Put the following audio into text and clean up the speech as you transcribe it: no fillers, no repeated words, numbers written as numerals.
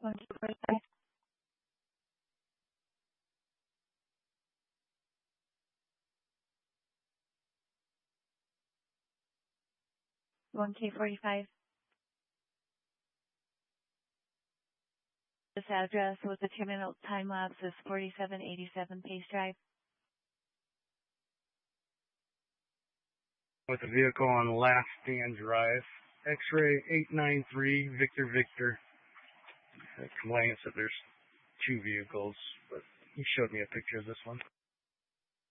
1K45. 1K45. This address with the 2-minute time lapse is 4787 Pace Drive. With the vehicle on Last Stand Drive. X-ray 893 Victor Victor. Complains that there's two vehicles, but he showed me a picture of this one.